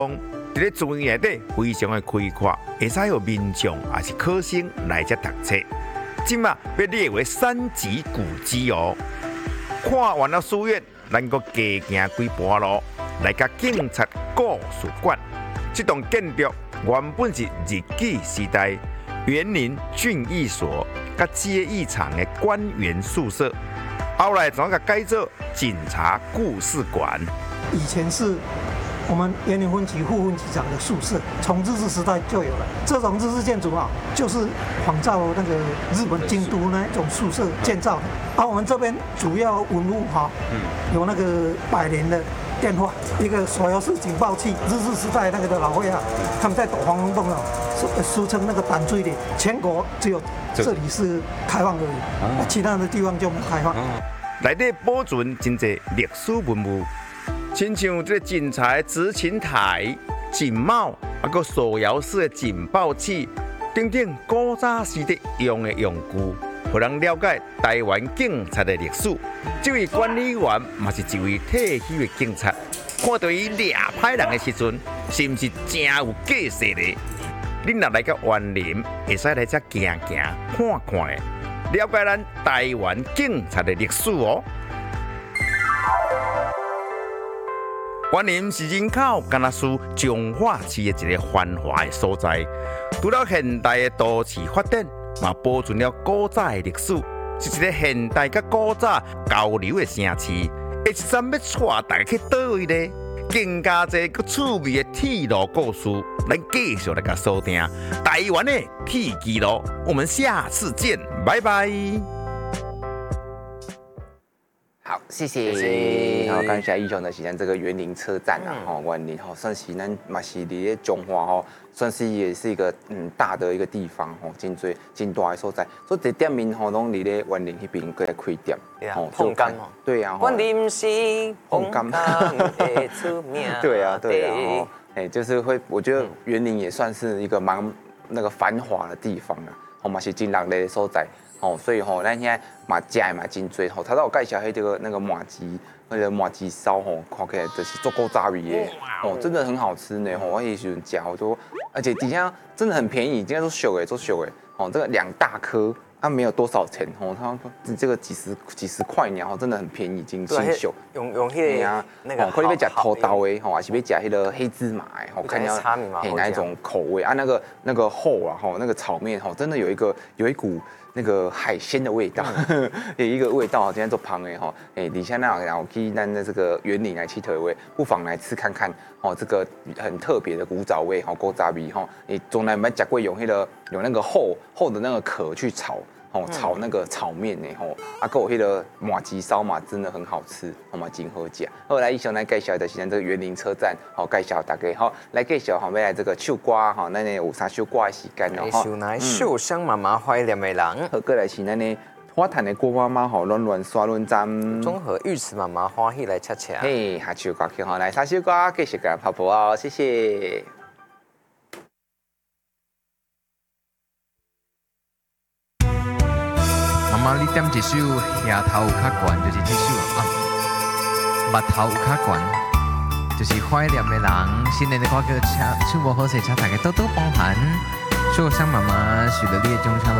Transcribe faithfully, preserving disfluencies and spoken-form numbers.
伫咧资源内底非常的开阔，会使有民众也是考生来遮读册。即马要列为三级古迹哦。看完了书院，咱阁加行几步路，来到警察故事馆。这栋建筑原本是日据时代园林郡役所甲街役场的官员宿舍，后来怎个改做警察故事馆？ 以前是我们园林分局副分局长的宿舍，从日治时代就有了。这种日式建筑啊，就是仿照那个日本京都那种宿舍建造的。而、啊、我们这边主要文物哈、啊，有那个百年的电话，一个手摇式警报器，日治时代那个的老会啊，他们在躲防空洞啊，俗称那个胆锥的，全国只有这里是开放而已，啊、其他的地方就没开放。 内底保存真侪历史文物。亲像这个警察的执勤台、警帽，啊个手摇式的警报器，等等古早时的用的用具，互人了解台湾警察的历史。这位管理员嘛是一位退休的警察，看到伊掠歹人的时阵，是毋是真有架势咧？恁若来到园林，会使来遮行行看看的，了解咱台湾警察的历史哦。园林是人口甘若属彰化市的一个繁华的所在，除了现代的都市发展，嘛保存了古早的历史，是一个现代甲古早交流的城市。下一站要带大家去倒位呢？更加侪佮趣味的铁路故事，咱继续来甲锁定台湾的铁基路。我们下次见，拜拜。 好，谢谢。好，感谢以上就是咱这个园林车站啊，吼、嗯，园林吼，算是咱嘛是伫咧中华吼，算是也是一个嗯大的一个地方吼，真多真大的所在。所以这店面吼，拢伫咧园林迄边过来开店， 吼，碰柑哦。 对啊， 园林是碰柑的出名。 对啊，对啊，吼，哎，就是会，我觉得园林也算是一个蛮那个繁华的地方啊，吼嘛是真热闹的所在。哦，所以吼，咱现在嘛食的嘛真多吼。他都有介绍迄个那个麻糬，那个麻糬烧吼，看起来就是足够炸味的，哦，真的很好吃呢。吼，我迄时阵食好多，而且底下真的很便宜，今天都俗的，都俗的。哦，这个两大颗，它没有多少钱哦，它这个几十几十块呢，吼，真的很便宜，真新秀。 用用迄个啊，那个， 可能要食土豆的吼，还是要食迄个黑芝麻的，吼，看要嘿哪一种口味啊？那个那个厚啊，吼，那个炒面吼，真的有一个有一股。那个海鲜的味道，有一个味道，今天做旁诶吼，哎，底下那然后去咱的这个园林来吃腿味，不妨来吃看看哦，这个很特别的古早味，吼，古早味吼，你从来没吃过用那个有那个厚厚的那个壳去炒。哦，炒那个炒面呢，吼，啊，还有迄个麻糬烧嘛，真的很好吃，好嘛，真好食。后来以上来介绍的是咱这个园林车站，好介绍大家，好来介绍，好要来这个唱歌，哈，咱呢有啥唱歌的时间哦， 哈。想来秀香妈妈怀念的人， 好，过来是咱呢花坛的郭妈妈，吼，乱乱刷轮站， 综合玉池妈妈欢喜来恰恰。 嘿，下首歌曲，好来下首歌继续给泡泡哦，谢谢。 妈妈，你点一首额头有较悬，就是这首啊，目头有较悬，就是怀念的人。新年的歌叫《唱唱无好势》，请大家多多包涵。秀香妈妈许了列中唱的